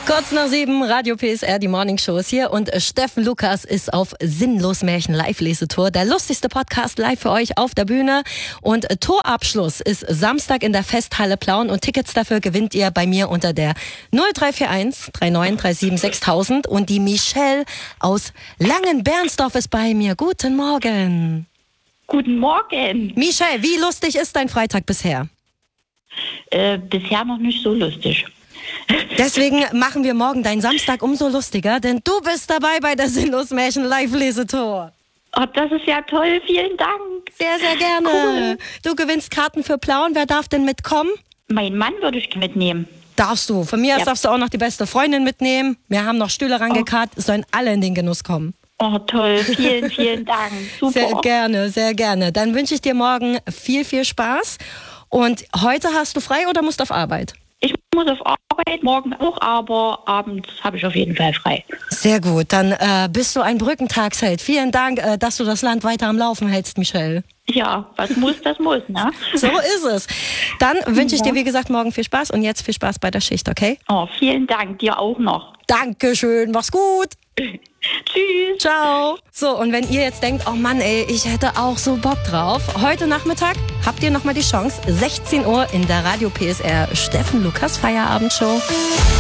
Kurz nach 7, Radio PSR, die Morning Show ist hier und Steffen Lukas ist auf Sinnlos Märchen Live-Lesetour. Der lustigste Podcast live für euch auf der Bühne. Und Torabschluss ist Samstag in der Festhalle Plauen und Tickets dafür gewinnt ihr bei mir unter der 0341 3937 6000. Und die Michelle aus Langenbernsdorf ist bei mir. Guten Morgen. Guten Morgen. Michelle, wie lustig ist dein Freitag bisher? Bisher noch nicht so lustig. Deswegen machen wir morgen deinen Samstag umso lustiger, denn du bist dabei bei der Sinnlos Märchen Live-Lesetour. Oh, das ist ja toll, vielen Dank. Sehr, sehr gerne. Cool. Du gewinnst Karten für Plauen. Wer darf denn mitkommen? Mein Mann würde ich mitnehmen. Darfst du. Von mir aus darfst du auch noch die beste Freundin mitnehmen. Wir haben noch Stühle rangekarrt. Es sollen alle in den Genuss kommen. Oh, toll. Vielen, vielen Dank. Super. Sehr gerne, sehr gerne. Dann wünsche ich dir morgen viel, viel Spaß. Und heute hast du frei oder musst auf Arbeit? Ich muss auf Arbeit, morgen auch, aber abends habe ich auf jeden Fall frei. Sehr gut, dann bist du ein Brückentagsheld. Vielen Dank, dass du das Land weiter am Laufen hältst, Michelle. Ja, was muss, das muss, ne? So ist es. Dann wünsche ich dir, wie gesagt, morgen viel Spaß und jetzt viel Spaß bei der Schicht, okay? Oh, vielen Dank, dir auch noch. Dankeschön, mach's gut. Tschüss. Ciao. So, und wenn ihr jetzt denkt, oh Mann, ey, ich hätte auch so Bock drauf. Heute Nachmittag habt ihr nochmal die Chance, 16 Uhr in der Radio PSR Steffen Lukas Feierabendshow.